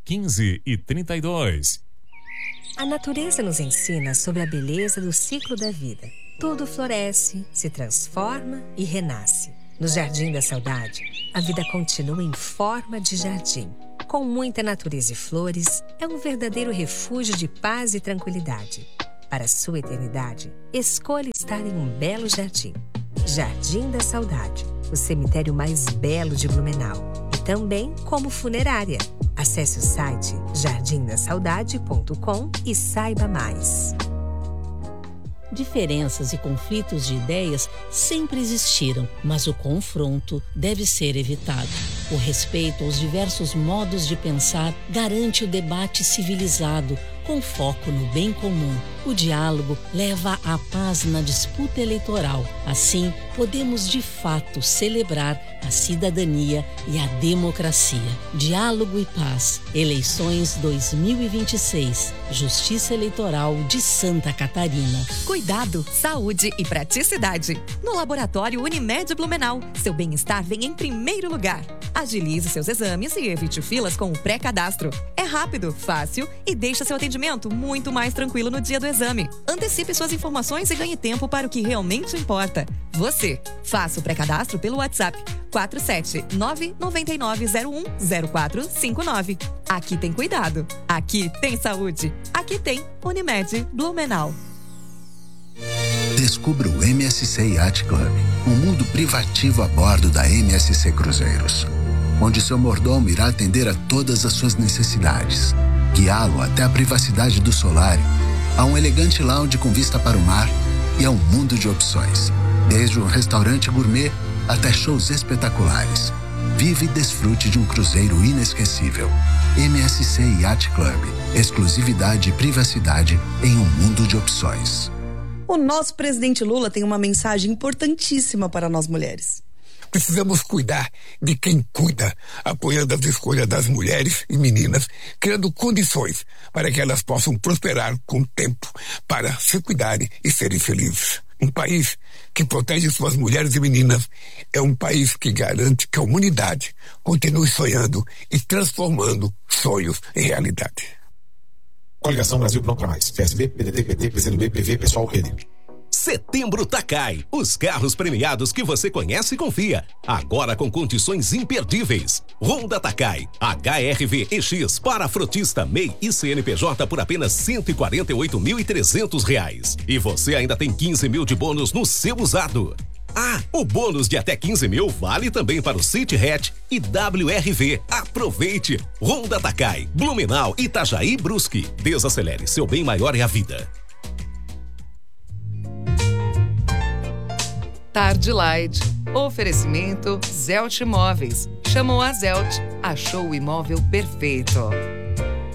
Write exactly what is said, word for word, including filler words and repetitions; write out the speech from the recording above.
quinze e trinta e dois. A natureza nos ensina sobre a beleza do ciclo da vida. Tudo floresce, se transforma e renasce. No Jardim da Saudade, a vida continua em forma de jardim. Com muita natureza e flores, é um verdadeiro refúgio de paz e tranquilidade. Para sua eternidade, escolha estar em um belo jardim. Jardim da Saudade, o cemitério mais belo de Blumenau. E também como funerária. Acesse o site jardim da saudade ponto com e saiba mais. Diferenças e conflitos de ideias sempre existiram, mas o confronto deve ser evitado. O respeito aos diversos modos de pensar garante o debate civilizado, com foco no bem comum. O diálogo leva à paz na disputa eleitoral. Assim, podemos de fato celebrar a cidadania e a democracia. Diálogo e paz. Eleições dois mil e vinte e seis. Justiça Eleitoral de Santa Catarina. Cuidado, saúde e praticidade. No Laboratório Unimed Blumenau, seu bem-estar vem em primeiro lugar. Agilize seus exames e evite filas com o pré-cadastro. É rápido, fácil e deixa seu atendimento muito mais tranquilo no dia do exame. Antecipe suas informações e ganhe tempo para o que realmente importa. Você. Faça o pré-cadastro pelo WhatsApp quatro sete nove nove nove zero um zero quatro cinco nove. Aqui tem cuidado. Aqui tem saúde. Aqui tem Unimed Blumenau. Descubra o M S C Yacht Club, um mundo privativo a bordo da M S C Cruzeiros, onde seu mordomo irá atender a todas as suas necessidades, guiá-lo até a privacidade do solário, a um elegante lounge com vista para o mar e a um mundo de opções, desde um restaurante gourmet até shows espetaculares. Vive e desfrute de um cruzeiro inesquecível. M S C Yacht Club, exclusividade e privacidade em um mundo de opções. O nosso presidente Lula tem uma mensagem importantíssima para nós mulheres. Precisamos cuidar de quem cuida, apoiando as escolhas das mulheres e meninas, criando condições para que elas possam prosperar com o tempo, para se cuidarem e serem felizes. Um país que protege suas mulheres e meninas é um país que garante que a humanidade continue sonhando e transformando sonhos em realidade. Coligação Brasil Pronto pra Mais. P S B, P D T, P T, P C do B, P V, Pessoal, Rede. Setembro Takai. Os carros premiados que você conhece e confia. Agora com condições imperdíveis. Honda Takai, H R V E X para frotista, M E I e C N P J por apenas cento e quarenta e oito mil e trezentos reais. E você ainda tem quinze mil de bônus no seu usado. Ah, o bônus de até quinze mil vale também para o City Hatch e W R V. Aproveite! Honda Takai, Blumenau, Itajaí e Brusque. Desacelere, seu bem maior é a vida. Tarde Light. Oferecimento Zelt Imóveis. Chamou a Zelt, achou o imóvel perfeito.